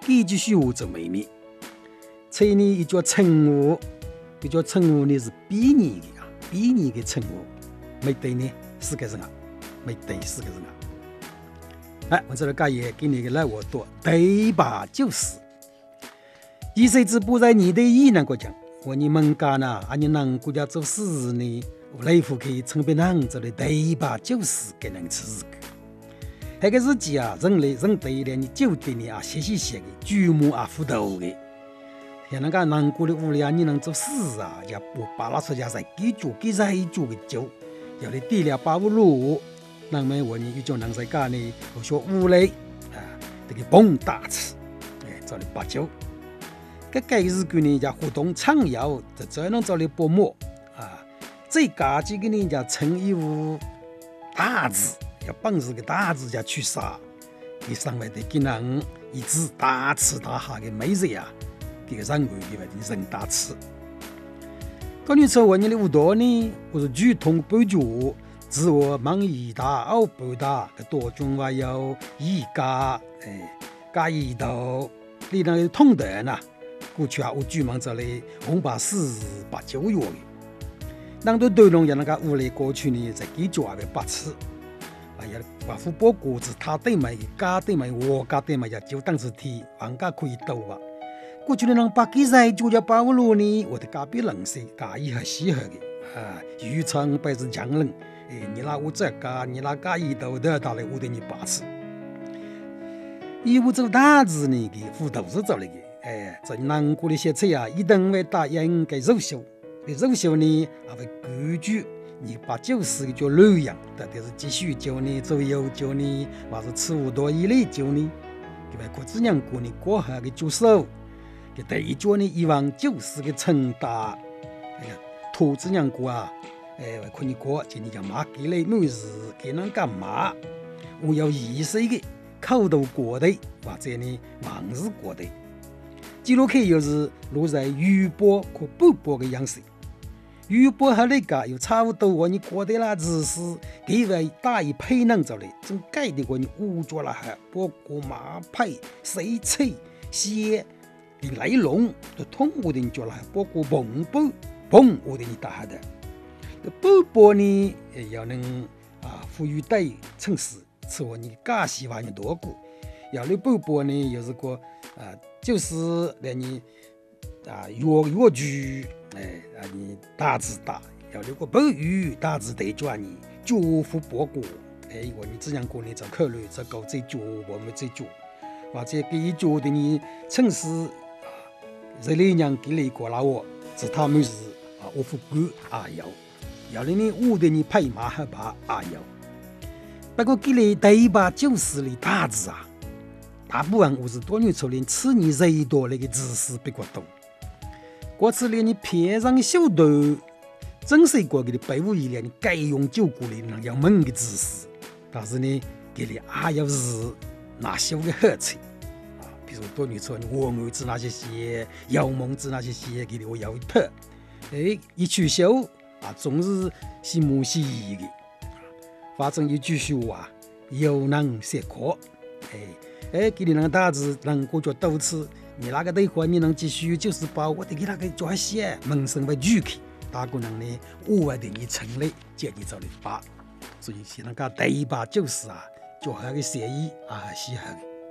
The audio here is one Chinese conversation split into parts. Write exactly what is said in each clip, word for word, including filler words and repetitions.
继续学做妹妹。所以呢，一叫称呼，一叫称呼呢是比拟的啊，比拟的称呼，没对呢，四个人啊，没对四个人啊。哎，我这里讲也给你个来我多对吧？就是。一岁之不在你的意难过讲，我你们家呢，啊你能国家做事呢，我来福可以成别人这里对吧？就是给人吃日个。那个日子啊，人类人对了你就对你啊，写写写的，举目啊糊涂的。像那个南国的屋里啊，你能做事啊，也不把那出家在几桌几在桌的酒，有的地了八五路。那么我呢，有种人在家呢，我说屋里啊，这个蹦大吃，哎，找你八九。这个日子呢，叫活动畅游，这这能找你播磨啊。最高级的呢，叫称一屋大字，要本事个大字叫去杀，你上面的给人一直大吃大喝的美人啊，这个人为的人大吃。关于说我你的舞蹈呢，我是举通半脚。自我忙一大二半大，多种还有一家，哎，加一道，你那个通的呢？过去啊，我专门这里红把四把九月的，那都对龙也那个屋里过去呢，在几桌还被八吃，哎呀，把副包果子他对买，家对买，我家对买，就当是提，房价可以多啊。过去的人把几在就叫八五路呢，我的隔壁邻居家也很适合的啊，渔场百是强人。哎，你那我这个，你那个一头都要打来我对你八次。义乌这个大字呢，给副头是做那个，哎，在南国的些菜啊，一定会打应该肉修，的肉修呢，还会根据你把酒是叫乱养，到底是继续酒呢，做油酒呢，还是吃五多一类酒呢？因为国子娘过呢过后的酒手，给第一桌呢，以往就是个称大，哎呀，兔子娘过啊。哎，我看你过，今天讲嘛，给来每日给人干嘛？我有意识的口头过的，或者呢文字过的。记录看又是落在预播和播播的样式。预播和那个有差不多，我你过的啦，只是给外大一配能着嘞，正改的我你误着了还包括马配、水菜、蟹的内容，都通过的你着了，包括蹦蹦蹦我的你打下的。播播呢，要能啊赋予带城市，是我你家喜欢你多过。要你播播呢，又是个啊，就是让你啊越越剧，哎啊你大字大，要你个播语大字对转你，祝福播过，哎我你这样过呢，就考虑这个最久，我们最久，或者给一久的你城市啊，这里娘给你过了我，是他们是啊我不管啊要。要你呢，我对你配马和把啊有，不过给你对吧？就是你大字啊，大部分我是多年初连吃你最多那个知识比较多。过次连你片上小头，真是过给你百无一两，你该用酒过的能要问的知识，但是呢，给你还要是哪些个好处啊？比如多年初你我儿子那些些，姚梦子那些些，给你我要一套，哎，一取消。啊，总是是母是义的，反正一句说话有能写课，哎哎，给你那个大字能够叫多次，你那个对话你能继续就是把我的给那个做些门生为举起，大个人呢，我的你成立接你走的吧，所以是那个对吧？就是啊，做好个协议啊，适合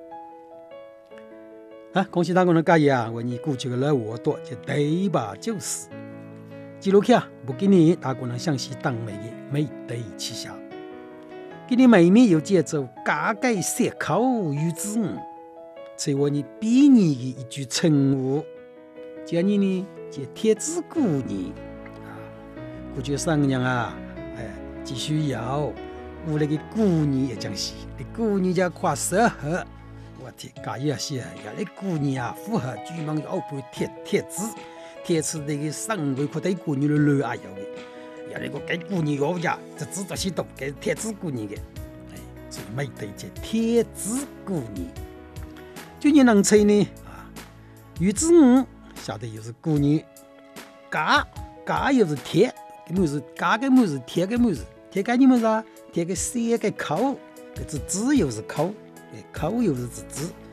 的。啊，恭喜大个人加油啊！我你过去的来我多就对吧？就是。记录下，不给你大姑娘向西当美的美对气象，给你妹妹有节奏，加改舌口语字，成为你比拟的一句称呼。叫你呢，叫铁子姑娘啊，过去三娘啊，哎，继续要我那个姑娘也讲是，你姑娘叫跨舌合，我天，加一些，要你姑娘啊，符合专门要背铁铁子。铁次那个生活可对姑娘的热爱有的，要那个给姑娘要呀，这知道些多给铁子姑娘的，哎，所以没得这铁子姑娘。就你能吹呢啊？鱼子五晓得又是姑娘，嘎嘎又是铁，个么是嘎个么是铁个么是铁个你们啥？铁个三个口，这字又是口，口又是字字。